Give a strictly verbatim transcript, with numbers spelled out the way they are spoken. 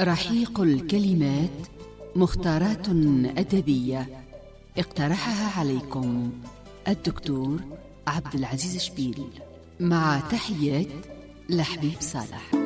رحيق الكلمات، مختارات أدبية، اقترحها عليكم الدكتور عبد العزيز شبيل، مع تحيات لحبيب صالح.